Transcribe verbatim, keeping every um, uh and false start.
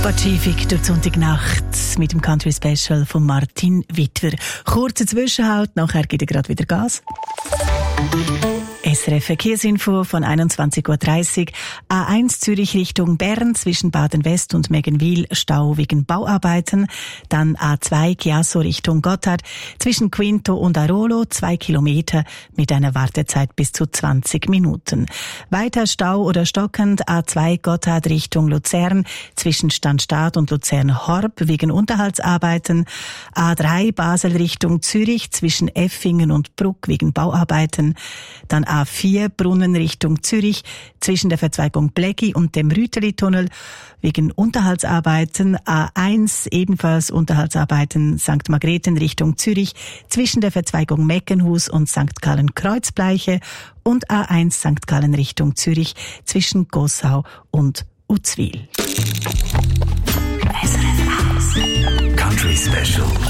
Pazifik durch Sonntagnacht mit dem Country Special von Martin Wittwer. Kurze Zwischenhalt, nachher gibt er gerade wieder Gas. S R F Verkehrsinfo von einundzwanzig Uhr dreißig. A eins Zürich Richtung Bern zwischen Baden-West und Meggenwil Stau wegen Bauarbeiten. Dann A zwei Chiasso Richtung Gotthard zwischen Quinto und Arolo zwei Kilometer mit einer Wartezeit bis zu zwanzig Minuten. Weiter Stau oder stockend A zwei Gotthard Richtung Luzern zwischen Stanstadt und Luzern-Horb wegen Unterhaltsarbeiten. A drei Basel Richtung Zürich zwischen Effingen und Bruck wegen Bauarbeiten. Dann A vier Brunnen Richtung Zürich zwischen der Verzweigung Blecki und dem Rüteli-Tunnel wegen Unterhaltsarbeiten. A eins ebenfalls Unterhaltsarbeiten Sankt Margrethen Richtung Zürich zwischen der Verzweigung Meckenhus und Sankt Gallen Kreuzbleiche und A eins Sankt Gallen Richtung Zürich zwischen Gossau und Uzwil. Country Special.